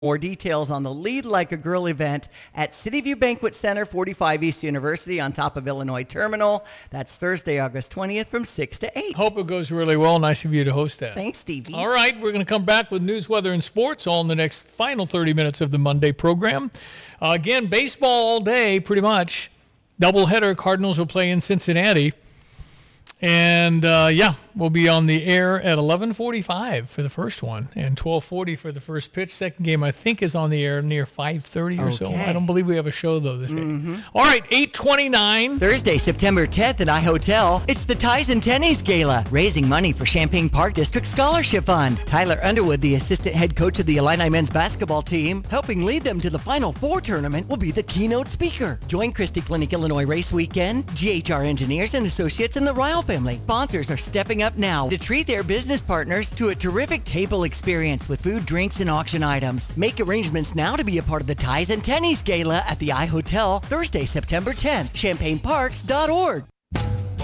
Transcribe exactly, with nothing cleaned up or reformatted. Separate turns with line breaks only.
More details on the Lead Like a Girl event at City View Banquet Center, forty-five East University on top of Illinois Terminal. That's Thursday, August twentieth from six to eight.
Hope it goes really well. Nice of you to host that.
Thanks, Stevie.
All right, we're going to come back with news, weather, and sports all in the next final thirty minutes of the Monday program. Uh, again, baseball all day, pretty much. Doubleheader, Cardinals will play in Cincinnati. And, uh, yeah, we'll be on the air at eleven forty-five for the first one and twelve forty for the first pitch. Second game, I think, is on the air near five thirty or
okay.
so. I don't believe we have a show, though, this mm-hmm. day. All right, eight twenty-nine.
Thursday, September tenth at iHotel. It's the Ties and Tennies Gala, raising money for Champaign Park District Scholarship Fund. Tyler Underwood, the assistant head coach of the Illini men's basketball team, helping lead them to the Final Four tournament, will be the keynote speaker. Join Christie Clinic Illinois Race Weekend, G H R Engineers and Associates, and the Ryle family. Sponsors are stepping up now to treat their business partners to a terrific table experience with food, drinks, and auction items. Make arrangements now to be a part of the Ties and Tennies Gala at the iHotel, Thursday, September tenth, champaign parks dot org.